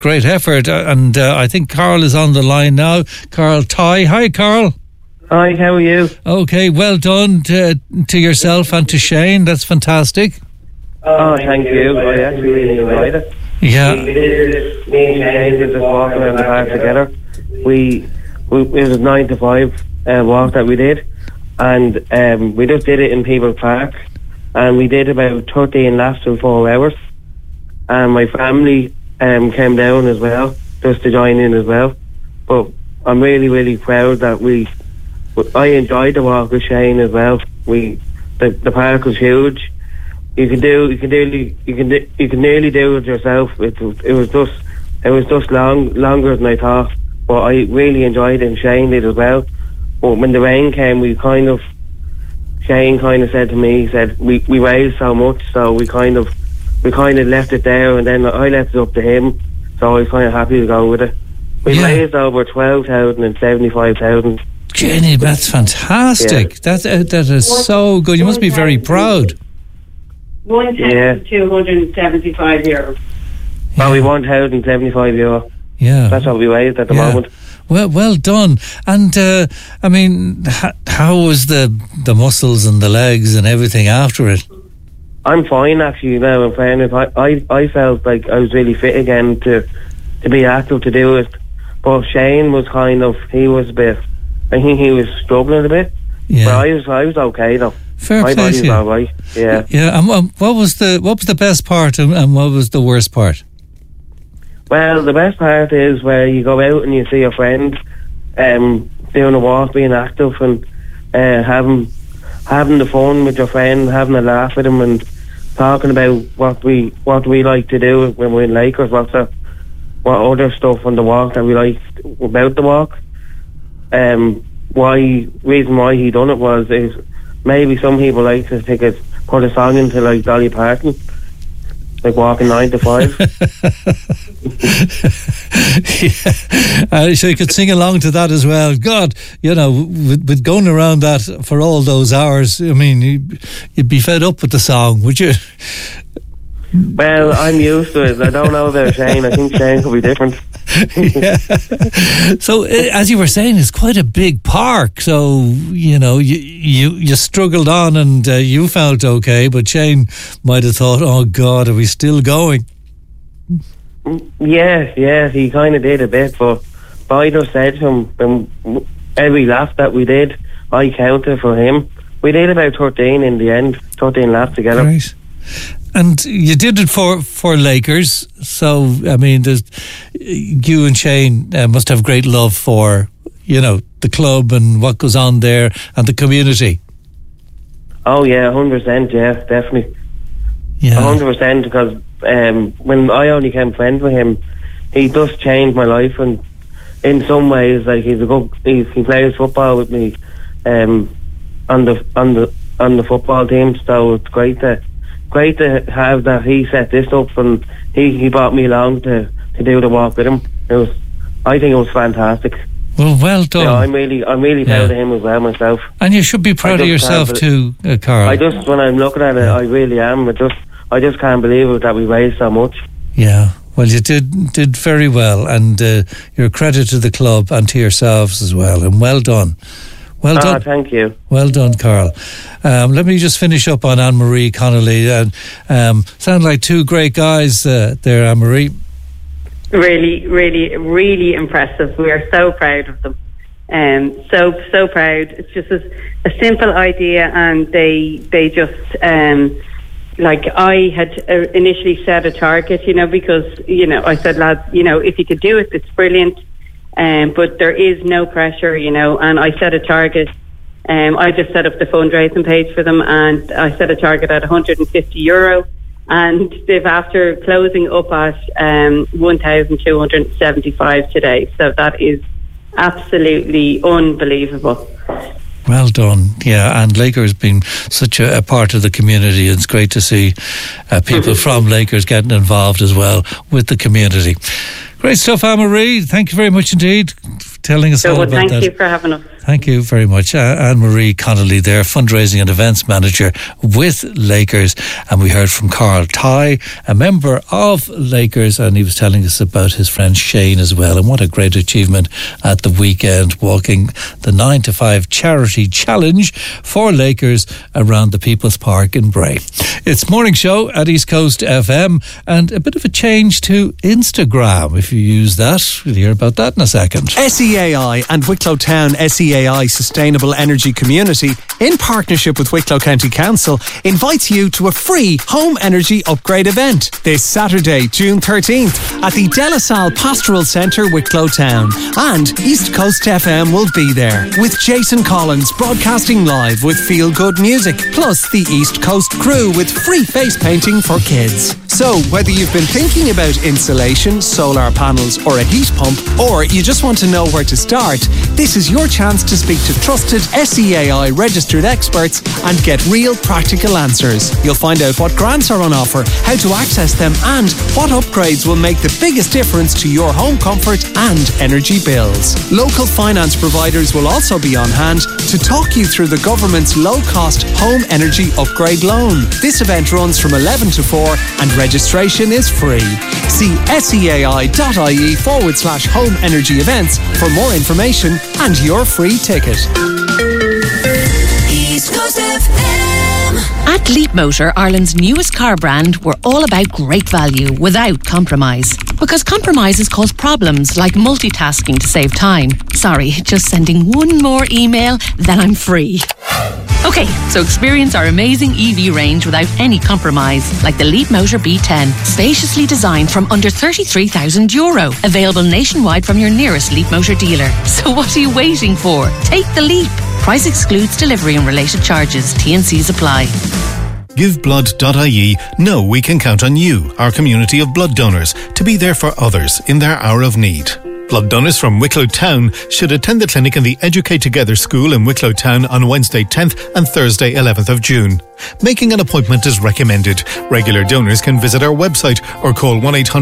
great effort. And I think Carl is on the line now. Carl Tighe. Hi, Carl. Hi, how are you? Okay, well done to yourself and to Shane. That's fantastic. Oh, thank you. I actually really enjoyed it. Yeah. Me and Shane did just walk around the park together. It was a 9 to 5 walk that we did, and we just did it in People Park, and we did about 13 laps in 4 hours. And my family came down as well, just to join in as well. But I'm really, really proud that I enjoyed the walk with Shane as well. The park was huge. You can nearly do it yourself. It was just longer than I thought. But I really enjoyed it, and Shane did as well. But when the rain came, Shane kind of said to me, he said, we raised so much, so we kind of left it there, and then I left it up to him. So I was kind of happy to go with it. We raised over 12,000 and 75,000. Jenny, that's fantastic. Yeah. That is so good. You must be very proud. 1,275 euros. Well, we €1,075. Yeah, that's what we raised at the moment. Well done. And I mean, how was the muscles and the legs and everything after it? I'm fine actually now. In fairness, I felt like I was really fit again to be active to do it. But Shane was he was a bit. I think he was struggling a bit. Yeah. But I was okay though. Fair My play body was all right. Yeah. Yeah. And what was the best part and what was the worst part? Well, the best part is where you go out and you see your friends doing a walk, being active, and having the fun with your friend, having a laugh with them, and talking about what we like to do when we're in Lakers, what other stuff on the walk that we liked about the walk. Reason why he done it is maybe some people like to put a song into like Dolly Parton, like walking 9 to 5. Yeah. So you could sing along to that as well. God, with going around that for all those hours, I mean, you'd be fed up with the song, would you? Well, I'm used to it. I don't know about Shane. I think Shane could be different. Yeah. So, as you were saying, it's quite a big park. So, you struggled on and you felt okay, but Shane might have thought, oh God, are we still going? Yeah, he kind of did a bit, but I just said to him, every lap that we did, I counted for him. We did about 13 in the end, 13 laps together. Right. And you did it for Lakers, so I mean, you and Shane must have great love for the club and what goes on there and the community. Oh yeah, 100%. Yeah, definitely. Yeah, 100%. Because when I only became friends with him, he just changed my life, and in some ways, like he plays football with me, on the football team. So it's great to have that he set this up, and he brought me along to do the walk with him. I think it was fantastic. Well done. I'm really proud of him as well myself. And you should be proud of yourself too, Carl. When I'm looking at it, I really am. I just can't believe it that we raised so much. Yeah. Well, you did very well, and you're a credit to the club and to yourselves as well. And well done. Well done. Thank you. Well done, Carl. Let me just finish up on Anne-Marie Connolly. Sound like two great guys there, Anne-Marie. Really, really, really impressive. We are so proud of them. So proud. It's just a simple idea, and they just I had initially set a target, because I said, lads, if you could do it, it's brilliant. But there is no pressure, and I set a target. I just set up the fundraising page for them, and I set a target at €150, and they've after closing up at 1,275 today. So that is absolutely unbelievable. Well done. Yeah, and Lakers being such a part of the community. It's great to see people from Lakers getting involved as well with the community. Great stuff, Anne-Marie. Thank you very much indeed for telling us all about that. Thank you for having us. Thank you very much. Anne-Marie Connolly there, fundraising and events manager with Lakers. And we heard from Carl Tighe, a member of Lakers, and he was telling us about his friend Shane as well. And what a great achievement at the weekend, walking the 9 to 5 charity challenge for Lakers around the People's Park in Bray. It's Morning Show at East Coast FM, and a bit of a change to Instagram, if you use that. We'll hear about that in a second. SEAI and Wicklow Town SEAI Sustainable Energy Community, in partnership with Wicklow County Council, invites you to a free home energy upgrade event this Saturday, June 13th at the De La Salle Pastoral Centre, Wicklow Town. And East Coast FM will be there, with Jason Collins broadcasting live with feel-good music, plus the East Coast crew with free face painting for kids. So, whether you've been thinking about insulation, solar panels or a heat pump, or you just want to know where to start, this is your chance to speak to trusted SEAI registered experts and get real practical answers. You'll find out what grants are on offer, how to access them, and what upgrades will make the biggest difference to your home comfort and energy bills. Local finance providers will also be on hand to talk you through the government's low-cost home energy upgrade loan. This event runs from 11 to 4 and registration is free. See seai.ie/home energy events for more information and your free ticket. East Coast FM. At Leap Motor, Ireland's newest car brand, we're all about great value without compromise. Because compromises cause problems like multitasking to save time. Sorry, just sending one more email, then I'm free. Okay, so experience our amazing EV range without any compromise, like the Leap Motor B10, spaciously designed from under €33,000. Available nationwide from your nearest Leap Motor dealer. So what are you waiting for? Take the leap. Price excludes delivery and related charges. T&Cs apply. GiveBlood.ie know we can count on you, our community of blood donors, to be there for others in their hour of need. Blood donors from Wicklow Town should attend the clinic in the Educate Together school in Wicklow Town on Wednesday 10th and Thursday 11th of June. Making an appointment is recommended. Regular donors can visit our website or call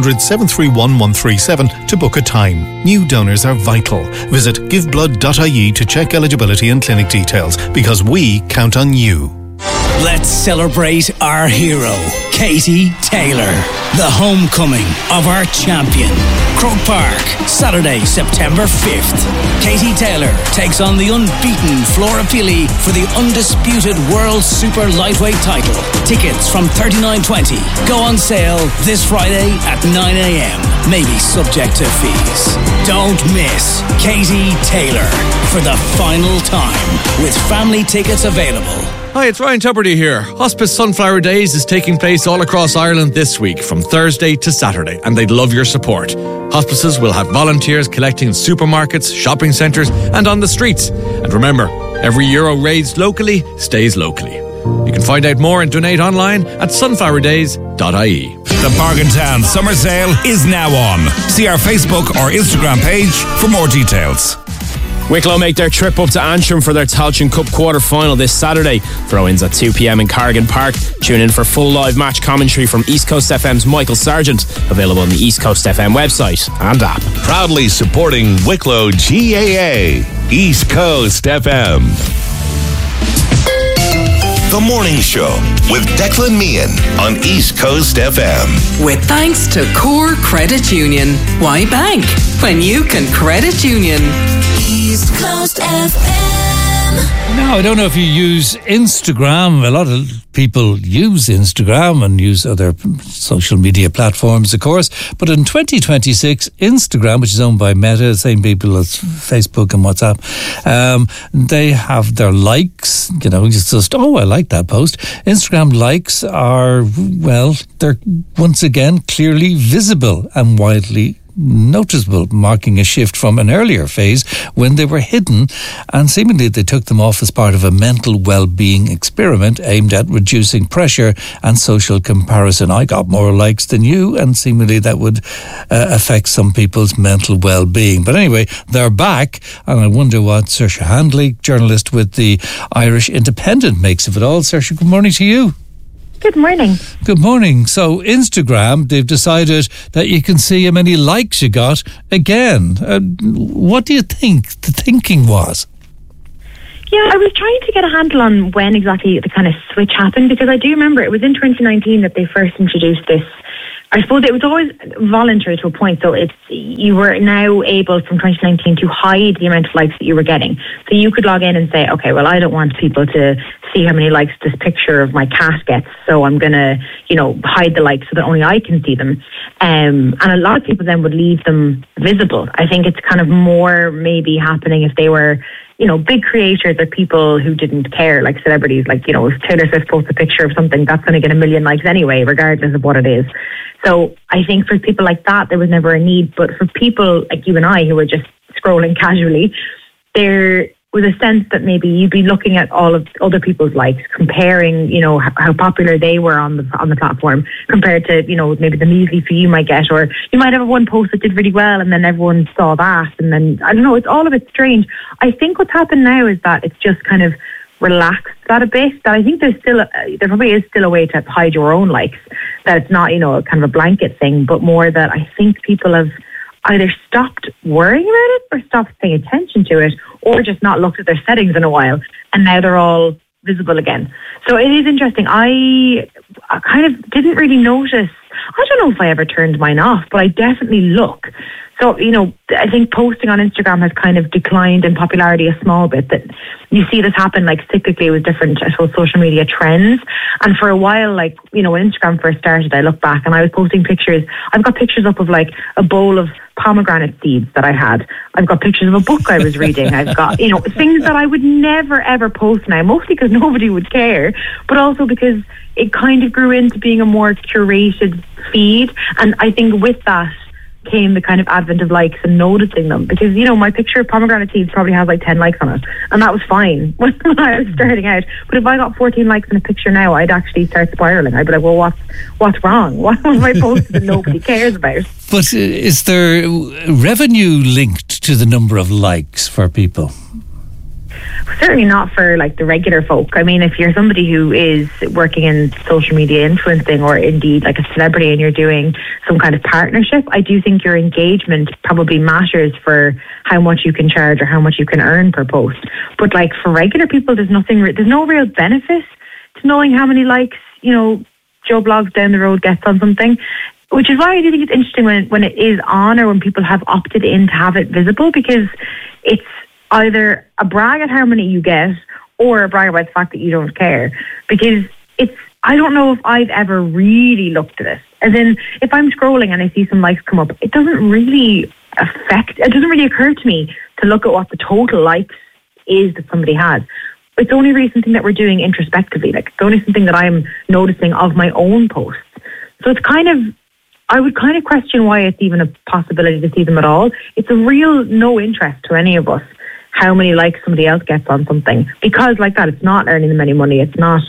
1-800-731-137 to book a time. New donors are vital. Visit giveblood.ie to check eligibility and clinic details, because we count on you. Let's celebrate our hero, Katie Taylor, the homecoming of our champion. Croke Park, Saturday, September 5th. Katie Taylor takes on the unbeaten Flora Pili for the undisputed World Super Lightweight title. Tickets from $39.20 go on sale this Friday at 9 a.m. Maybe subject to fees. Don't miss Katie Taylor for the final time, with family tickets available. Hi, it's Ryan Tuberty here. Hospice Sunflower Days is taking place all across Ireland this week from Thursday to Saturday, and they'd love your support. Hospices will have volunteers collecting in supermarkets, shopping centres and on the streets. And remember, every euro raised locally stays locally. You can find out more and donate online at sunflowerdays.ie. The Bargaintown Summer Sale is now on. See our Facebook or Instagram page for more details. Wicklow make their trip up to Antrim for their Tailteann Cup quarter-final this Saturday. Throw-ins at 2 p.m. in Carrigan Park. Tune in for full live match commentary from East Coast FM's Michael Sargent, available on the East Coast FM website and app. Proudly supporting Wicklow GAA, East Coast FM. The Morning Show with Declan Meehan on East Coast FM. With thanks to Core Credit Union. Why bank when you can credit union? East Coast FM. Now, I don't know if you use Instagram. A lot of people use Instagram and use other social media platforms, of course. But in 2026, Instagram, which is owned by Meta, the same people as Facebook and WhatsApp, they have their likes. You know, it's just, oh, I like that post. Instagram likes are, well, they're once again clearly visible and widely noticeable, marking a shift from an earlier phase when they were hidden, and seemingly they took them off as part of a mental well-being experiment aimed at reducing pressure and social comparison. I got more likes than you, and seemingly that would affect some people's mental well-being. But anyway, they're back, and I wonder what Saoirse Handley, journalist with the Irish Independent, makes of it all. Saoirse, good morning to you. Good morning. Good morning. So Instagram, they've decided that you can see how many likes you got again. What do you think the thinking was? Yeah, I was trying to get a handle on when exactly the kind of switch happened, because I do remember it was in 2019 that they first introduced this. I suppose it was always voluntary to a point, so you were now able from 2019 to hide the amount of likes that you were getting. So you could log in and say, okay, well, I don't want people to see how many likes this picture of my cat gets, so I'm going to, hide the likes so that only I can see them. And a lot of people then would leave them visible. I think it's kind of more maybe happening if they were, big creators or people who didn't care, like celebrities, like, if Taylor Swift posts a picture of something, that's going to get 1 million likes anyway, regardless of what it is. So I think for people like that, there was never a need. But for people like you and I who were just scrolling casually, there was a sense that maybe you'd be looking at all of other people's likes, comparing, how popular they were on the platform compared to, maybe the measly few you might get, or you might have one post that did really well and then everyone saw that. And then, I don't know, it's all a bit strange. I think what's happened now is that it's just kind of relaxed that a bit, that I think there probably is still a way to hide your own likes, that it's not, kind of a blanket thing, but more that I think people have either stopped worrying about it or stopped paying attention to it, or just not looked at their settings in a while, and now they're all visible again. So it is interesting. I kind of didn't really notice. I don't know if I ever turned mine off, but I definitely look. So, I think posting on Instagram has kind of declined in popularity a small bit. That you see this happen like cyclically with different, I suppose, social media trends. And for a while, like, when Instagram first started, I look back and I was posting pictures. I've got pictures up of like a bowl of pomegranate seeds that I had. I've got pictures of a book I was reading. I've got, things that I would never ever post now, mostly because nobody would care, but also because it kind of grew into being a more curated feed. And I think with that came the kind of advent of likes and noticing them, because my picture of pomegranate seeds probably has like 10 likes on it, and that was fine when I was starting out. But if I got 14 likes in a picture now, I'd actually start spiraling. I'd be like, well, what's wrong? What have I posted that nobody cares about? But is there revenue linked to the number of likes for people? Certainly not for like the regular folk. I mean, if you're somebody who is working in social media influencing, or indeed like a celebrity, and you're doing some kind of partnership, I do think your engagement probably matters for how much you can charge or how much you can earn per post. But like for regular people, there's no real benefit to knowing how many likes, Joe Blogs down the road gets on something. Which is why I do think it's interesting when it is on, or when people have opted in to have it visible, because it's either a brag at how many you get, or a brag about the fact that you don't care. Because I don't know if I've ever really looked at it. As in, if I'm scrolling and I see some likes come up, it doesn't really occur to me to look at what the total likes is that somebody has. It's only really something that we're doing introspectively. Like, it's only something that I'm noticing of my own posts. So it's I would kind of question why it's even a possibility to see them at all. It's a real no interest to any of us how many likes somebody else gets on something, because like that, it's not earning them any money. It's not,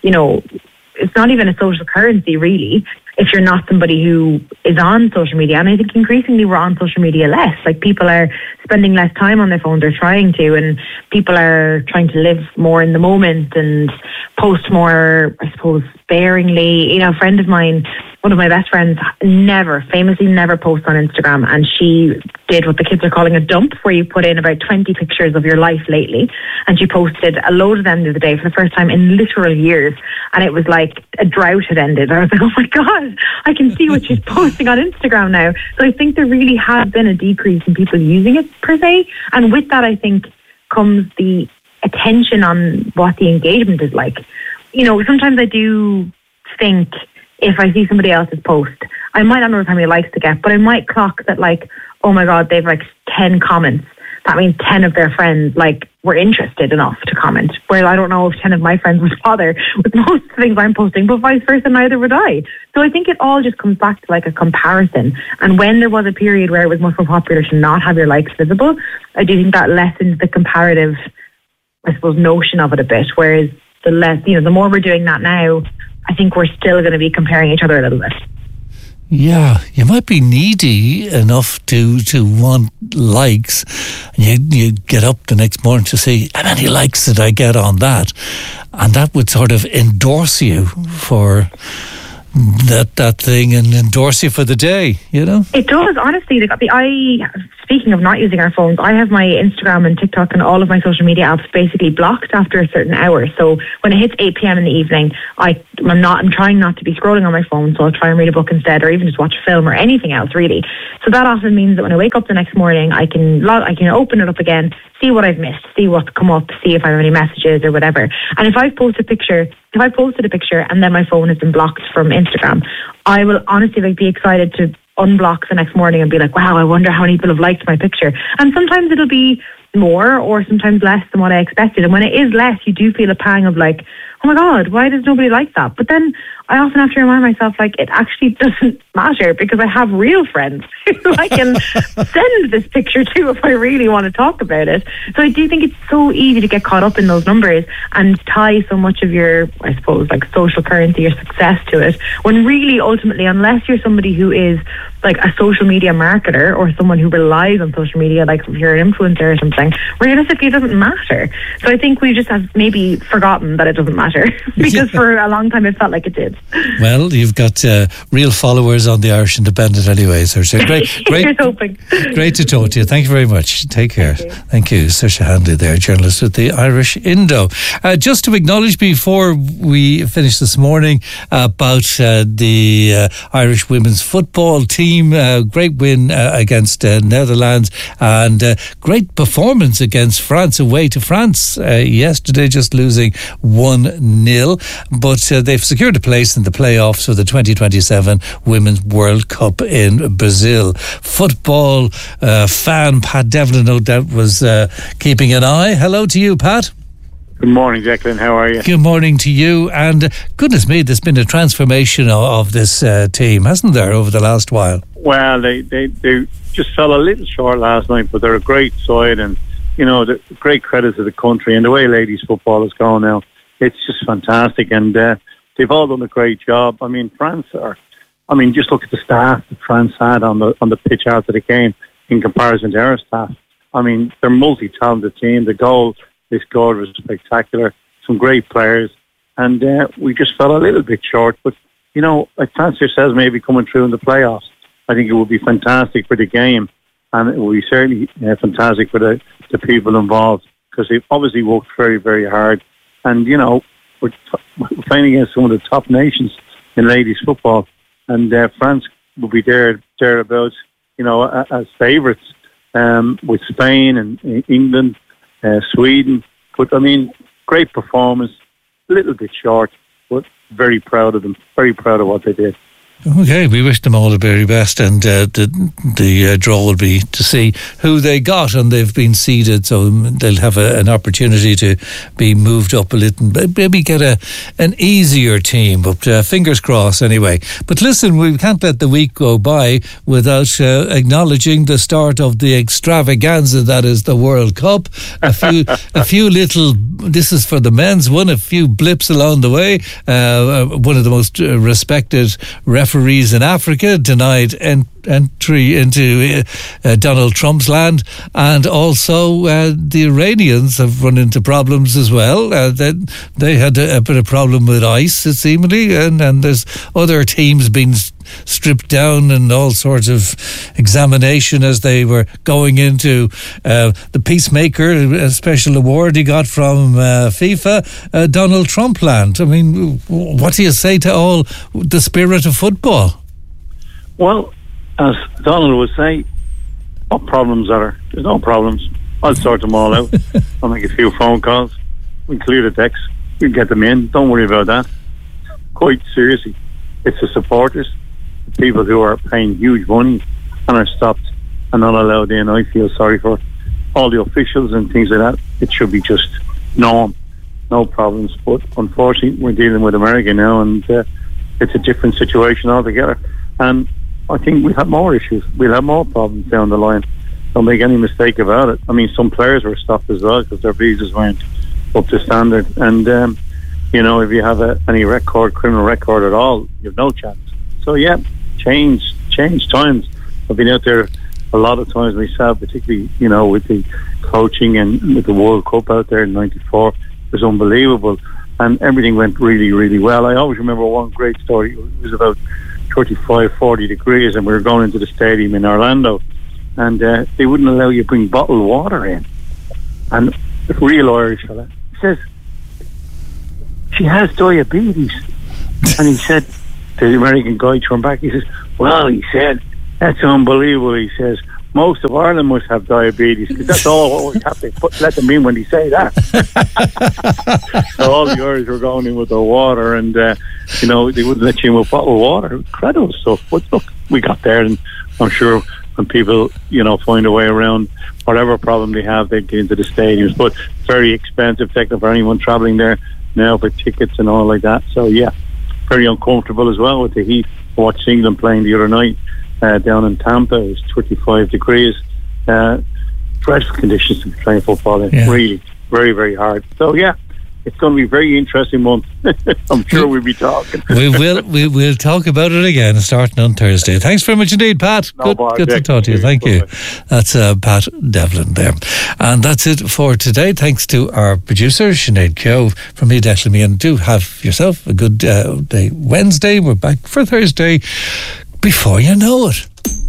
it's not even a social currency really, if you're not somebody who is on social media. And I think increasingly we're on social media less. Like, people are spending less time on their phone. They're trying to, and people are trying to live more in the moment and post more, I suppose, sparingly. A friend of mine, one of my best friends, famously never posts on Instagram, and she did what the kids are calling a dump, where you put in about 20 pictures of your life lately, and she posted a load of them the other day for the first time in literal years, and it was like a drought had ended. I was like, oh my God, I can see what she's posting on Instagram now. So I think there really has been a decrease in people using it per se, and with that I think comes the attention on what the engagement is like. Sometimes I do think, if I see somebody else's post, I might not know how many likes to get, but I might clock that, like, oh my God, they've like 10 comments. That means 10 of their friends were interested enough to comment. Whereas I don't know if 10 of my friends would bother with most of the things I'm posting, but vice versa, neither would I. So I think it all just comes back to like a comparison. And when there was a period where it was much more popular to not have your likes visible, I do think that lessens the comparative, I suppose, notion of it a bit. Whereas the more we're doing that now, I think we're still going to be comparing each other a little bit. Yeah, you might be needy enough to want likes, and you get up the next morning to see how many likes did I get on that, and that would sort of endorse you for that thing, and endorse you for the day. It does, honestly. I speaking of not using our phones, I have my Instagram and TikTok and all of my social media apps basically blocked after a certain hour. So when it hits 8 p.m. in the evening, I'm trying not to be scrolling on my phone, so I'll try and read a book instead, or even just watch a film or anything else really. So that often means that when I wake up the next morning, I can open it up again, see what I've missed, see what's come up, see if I have any messages or whatever. And if I've posted a picture and then my phone has been blocked from Instagram, I will honestly be excited to unblock the next morning and be like, wow, I wonder how many people have liked my picture. And sometimes it'll be more or sometimes less than what I expected. And when it is less, you do feel a pang of like, oh my God, why does nobody like that? But then I often have to remind myself, like, it actually doesn't matter because I have real friends who I can send this picture to if I really want to talk about it. So I do think it's so easy to get caught up in those numbers and tie so much of your, I suppose, like social currency or success to it, when really ultimately, unless you're somebody who is like a social media marketer or someone who relies on social media, like if you're an influencer or something, realistically it doesn't matter. So I think we just have maybe forgotten that it doesn't matter because for a long time it felt like it did. Well, you've got real followers on the Irish Independent anyway, Saoirse. Great to talk to you. Thank you very much. Take care. Thank you, Saoirse Handley there, journalist with the Irish Indo. Just to acknowledge before we finish this morning about the Irish women's football team, great win against Netherlands and great performance against France, away to France yesterday, just losing 1-0, but they've secured a place in the playoffs for the 2027 Women's World Cup in Brazil. Football fan Pat Devlin, no doubt, was keeping an eye. Hello to you, Pat. Good morning, Declan. How are you? Good morning to you. And goodness me, there's been a transformation of this team, hasn't there, over the last while? Well, they just fell a little short last night, but they're a great side, and you know, great credit to the country and the way ladies football is going now. It's just fantastic, and they've all done a great job. I mean, just look at the staff that France had on the pitch after the game in comparison to our staff. I mean, they're a multi-talented team. The goal they scored was spectacular. Some great players, and we just fell a little bit short. But you know, like Francis says, maybe coming through in the playoffs, I think it would be fantastic for the game, and it will be certainly fantastic for the people involved, because they've obviously worked very, very hard. And you know, we're playing against some of the top nations in ladies football, and France will be thereabouts, you know, as favourites with Spain and England, Sweden. But I mean, great performance, a little bit short, but very proud of them, very proud of what they did. Okay, we wish them all the very best, and the draw will be to see who they got, and they've been seeded, so they'll have an opportunity to be moved up a little, maybe get an easier team, but fingers crossed anyway. But listen, we can't let the week go by without acknowledging the start of the extravaganza that is the World Cup. A few little, this is for the men's one, a few blips along the way. One of the most respected referees in Africa denied entry into Donald Trump's land, and also the Iranians have run into problems as well. They had a bit of problem with ICE, seemingly, and there's other teams being stripped down and all sorts of examination as they were going into the Peacemaker, a special award he got from FIFA, Donald Trump land. I mean, what do you say to all the spirit of football? Well, as Donald would say, what problems are there? There's no problems. I'll sort them all out. I'll make a few phone calls. We clear the decks. We get them in. Don't worry about that. Quite seriously, it's the supporters, the people who are paying huge money and are stopped and not allowed in. I feel sorry for all the officials and things like that. It should be just norm, no problems. But unfortunately, we're dealing with America now, and it's a different situation altogether. And I think we'll have more issues. We'll have more problems down the line. Don't make any mistake about it. I mean, some players were stopped as well because their visas weren't up to standard. And, you know, if you have any criminal record at all, you have no chance. So, yeah, change times. I've been out there a lot of times myself, particularly, you know, with the coaching and with the World Cup out there in '94. It was unbelievable. And everything went really, really well. I always remember one great story. It was about 35, 40 degrees, and we were going into the stadium in Orlando, and they wouldn't allow you to bring bottled water in. And a real Irish fella says, she has diabetes. And he said to the American guy turned back, he says, well, he said, that's unbelievable. He says, most of Ireland must have diabetes, because that's all we have to let them in when they say that. So all the Irish were going in with their water, and they wouldn't let you in with bottled water. Incredible stuff. But look, we got there, and I'm sure when people find a way around whatever problem they have, they get into the stadiums. But very expensive ticket for anyone travelling there now for tickets and all like that. So yeah, very uncomfortable as well with the heat. I watched England playing the other night down in Tampa. It was 35 degrees. Dreadful conditions to be playing football in. Yeah. Really, very, very hard. So yeah, it's going to be a very interesting month. I'm sure we'll be talking. We will talk about it again starting on Thursday. Thanks very much indeed, Pat. Good to talk to you. Thank you. That's Pat Devlin there. And that's it for today. Thanks to our producer, Sinead Keogh. From me, Declan Meehan. Do have yourself a good day Wednesday. We're back for Thursday before you know it.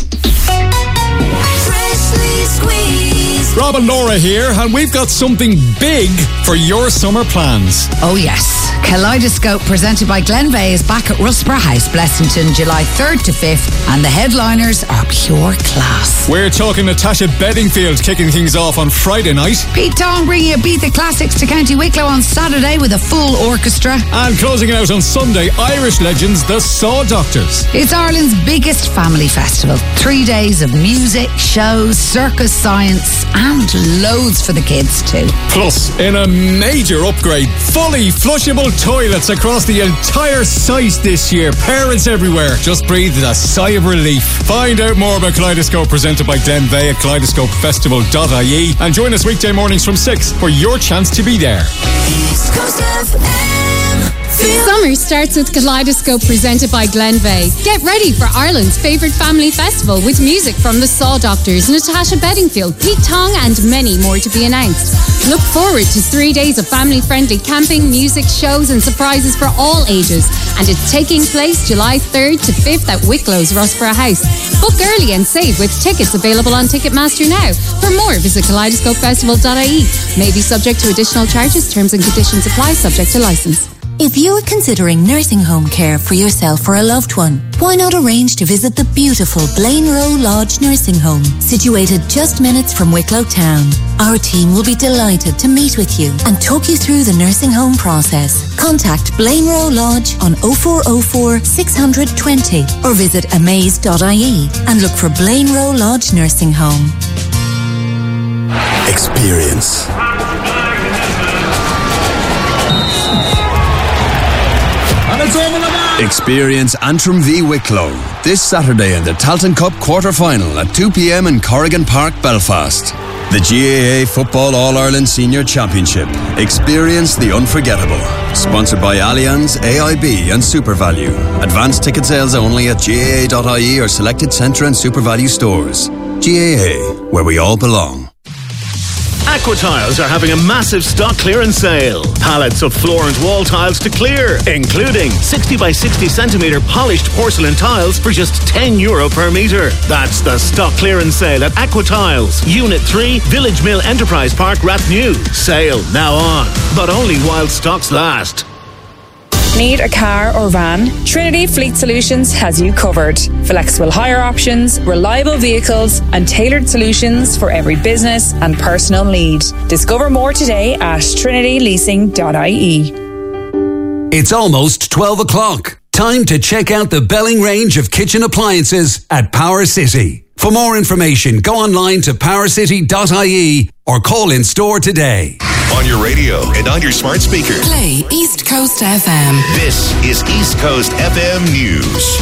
Rob and Laura here, and we've got something big for your summer plans. Oh yes, Kaleidoscope presented by Glenveigh is back at Rusborough House, Blessington, July 3rd to 5th, and the headliners are pure class. We're talking Natasha Bedingfield kicking things off on Friday night. Pete Tong bringing you Beat the Classics to County Wicklow on Saturday with a full orchestra. And closing it out on Sunday, Irish legends, the Saw Doctors. It's Ireland's biggest family festival. 3 days of music, shows, circus, science, and loads for the kids too. Plus, in a major upgrade, fully flushable toilets across the entire site this year. Parents everywhere just breathed a sigh of relief. Find out more about Kaleidoscope presented by Glenveigh at kaleidoscopefestival.ie and join us weekday mornings from 6 for your chance to be there. East Coast FM. Summer starts with Kaleidoscope presented by Glenveigh. Get ready for Ireland's favourite family festival with music from the Saw Doctors, Natasha Bedingfield, Pete Tong and many more to be announced. Look forward to 3 days of family-friendly camping, music, shows and surprises for all ages. And it's taking place July 3rd to 5th at Wicklow's Rusborough House. Book early and save with tickets available on Ticketmaster now. For more, visit kaleidoscopefestival.ie. May be subject to additional charges. Terms and conditions apply, subject to licence. If you're considering nursing home care for yourself or a loved one, why not arrange to visit the beautiful Blaine Row Lodge Nursing Home, situated just minutes from Wicklow Town. Our team will be delighted to meet with you and talk you through the nursing home process. Contact Blaine Row Lodge on 0404 620 or visit amaze.ie and look for Blaine Row Lodge Nursing Home. Experience. Experience Antrim v Wicklow this Saturday in the Talton Cup quarter-final at 2 p.m. in Corrigan Park, Belfast. The GAA Football All-Ireland Senior Championship. Experience the unforgettable. Sponsored by Allianz, AIB and SuperValue. Advanced ticket sales only at GAA.ie or selected Centre and SuperValue stores. GAA, where we all belong. Aqua Tiles are having a massive stock clearance sale. Pallets of floor and wall tiles to clear, including 60 by 60 centimetre polished porcelain tiles for just €10 per metre. That's the stock clearance sale at Aqua Tiles, Unit 3, Village Mill Enterprise Park, Rathnew. Sale now on, but only while stocks last. Need a car or van? Trinity Fleet Solutions has you covered. Flexible hire options, reliable vehicles, and tailored solutions for every business and personal need. Discover more today at trinityleasing.ie. It's almost 12 o'clock. Time to check out the Belling range of kitchen appliances at Power City. For more information, go online to powercity.ie or call in store today. On your radio and on your smart speaker. Play East Coast FM. This is East Coast FM News.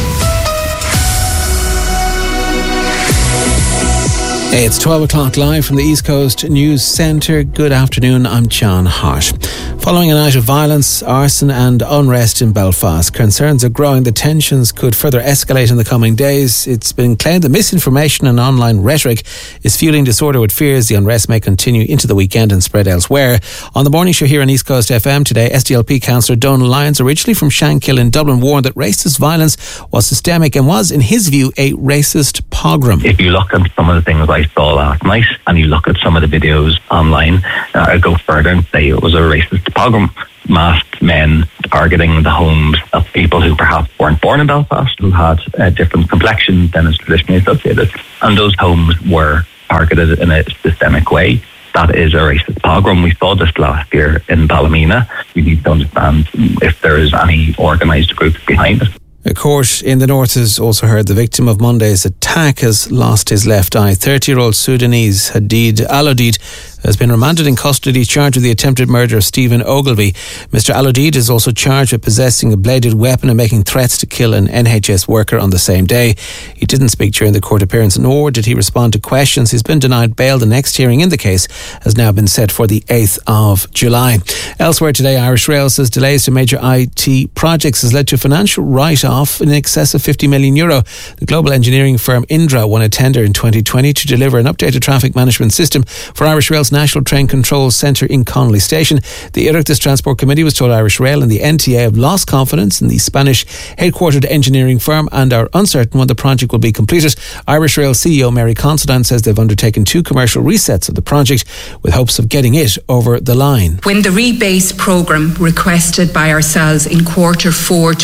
Hey, it's 12 o'clock live from the East Coast News Centre. Good afternoon, I'm John Hart. Following a night of violence, arson and unrest in Belfast, concerns are growing that tensions could further escalate in the coming days. It's been claimed that misinformation and online rhetoric is fueling disorder, with fears the unrest may continue into the weekend and spread elsewhere. On the morning show here on East Coast FM today, SDLP councillor Donal Lyons, originally from Shankill in Dublin, warned that racist violence was systemic and was, in his view, a racist pogrom. If you look at some of the things I saw last night and you look at some of the videos online, I go further and say it was a racist pogrom. Masked men targeting the homes of people who perhaps weren't born in Belfast, who had a different complexion than is traditionally associated. And those homes were targeted in a systemic way. That is a racist pogrom. We saw this last year in Ballymena. We need to understand if there is any organised group behind it. A court in the north has also heard the victim of Monday's attack has lost his left eye. 30-year-old Sudanese Hadid Alodid has been remanded in custody, charged with the attempted murder of Stephen Ogilvy. Mr. Alodid is also charged with possessing a bladed weapon and making threats to kill an NHS worker on the same day. He didn't speak during the court appearance, nor did he respond to questions. He's been denied bail. The next hearing in the case has now been set for the 8th of July. Elsewhere today, Irish Rail says delays to major IT projects has led to a financial write-off in excess of €50 million. The global engineering firm Indra won a tender in 2020 to deliver an updated traffic management system for Irish Rail's National Train Control Centre in Connolly Station. The Oireachtas Transport Committee was told Irish Rail and the NTA have lost confidence in the Spanish headquartered engineering firm and are uncertain when the project will be completed. Irish Rail CEO Mary Considine says they've undertaken 2 commercial resets of the project with hopes of getting it over the line. When the rebase programme requested by ourselves in Q4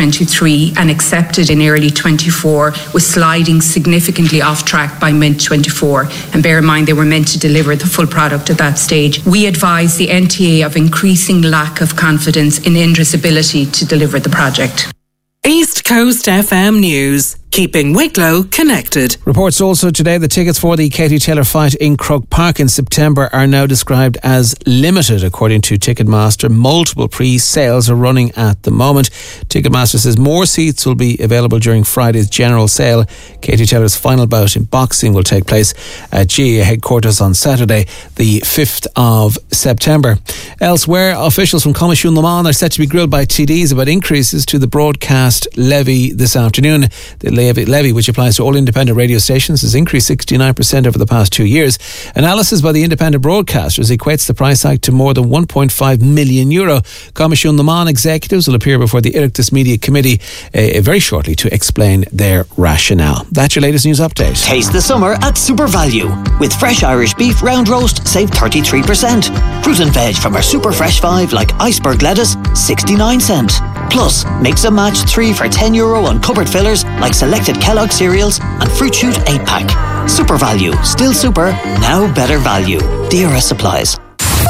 2023 and accepted in early 24 was sliding significantly off track by mid-24, and bear in mind they were meant to deliver the full product at that stage, we advised the NTA of increasing lack of confidence in Indra's ability to deliver the project. East Coast FM News, keeping Wicklow connected. Reports also today the tickets for the Katie Taylor fight in Croke Park in September are now described as limited, according to Ticketmaster. Multiple pre-sales are running at the moment. Ticketmaster says more seats will be available during Friday's general sale. Katie Taylor's final bout in boxing will take place at GAA headquarters on Saturday, the 5th of September. Elsewhere, officials from Coimisiún Lamán are set to be grilled by TDs about increases to the broadcast levy this afternoon. The levy, which applies to all independent radio stations, has increased 69% over the past 2 years. Analysis by the independent broadcasters equates the price hike to more than €1.5 million. Coimisiún Lamán executives will appear before the Oireachtas Media Committee very shortly to explain their rationale. That's your latest news update. Taste the summer at Super Value. With fresh Irish beef round roast, save 33%. Fruit and veg from our Super Fresh 5 like iceberg lettuce, 69 cents. Plus, mix and match 3 for €10 on cupboard fillers like selected Kellogg cereals and Fruit Shoot 8-pack. Super Value. Still super, now better value. DRS supplies.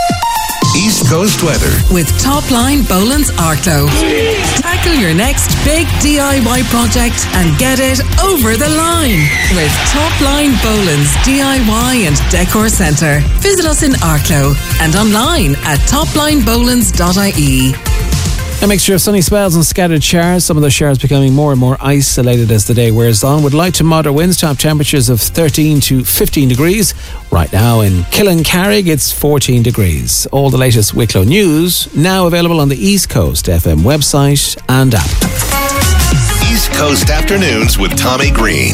East Coast weather with Topline Boland's Arklow. Tackle your next big DIY project and get it over the line with Topline Boland's DIY and Decor Centre. Visit us in Arklow and online at toplinebolans.ie. A mixture of sunny spells and scattered showers. Some of those showers becoming more and more isolated as the day wears on. With light to moderate winds, top temperatures of 13 to 15 degrees. Right now in Killancarrig, it's 14 degrees. All the latest Wicklow news now available on the East Coast FM website and app. East Coast Afternoons with Tommy Green.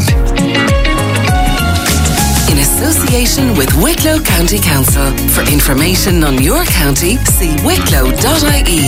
In association with Wicklow County Council. For information on your county, see wicklow.ie.